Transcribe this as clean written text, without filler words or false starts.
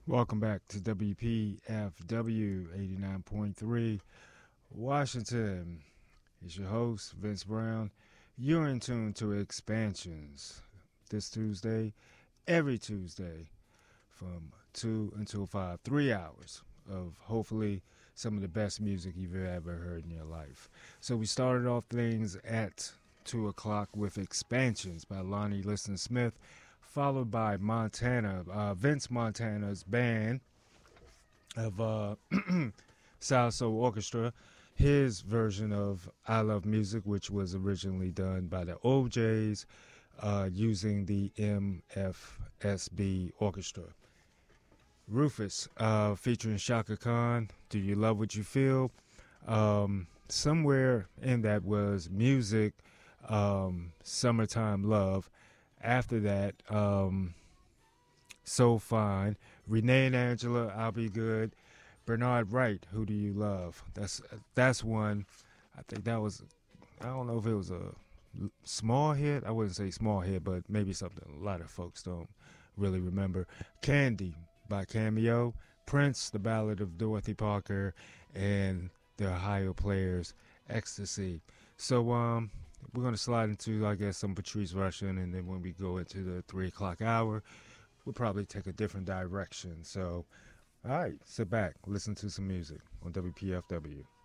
Welcome back to WPFW 89.3 Washington. It's your host, Vince Brown. You're in tune to Expansions this Tuesday, every Tuesday from 2 until 5, 3 hours of hopefully some of the best music you've ever heard in your life. So we started off things at 2 o'clock with Expansions by Lonnie Liston Smith, followed by Vince Montana's band of South Soul Orchestra, his version of I Love Music, which was originally done by the OJs using the MFSB Orchestra. Rufus featuring Shaka Khan, Do You Love What You Feel? Somewhere in that was Music, Summertime Love. After that, So Fine, Renee and Angela, I'll Be Good, Bernard Wright, Who Do You Love? That's one. I think that was. I don't know if it was a small hit. I wouldn't say small hit, but maybe something a lot of folks don't really remember. Candy by Cameo, Prince, The Ballad of Dorothy Parker, and the Ohio Players, Ecstasy. So we're going to slide into, I guess, some Patrice Rushen, and then when we go into the 3 o'clock hour, we'll probably take a different direction. So, all right, sit back, listen to some music on WPFW.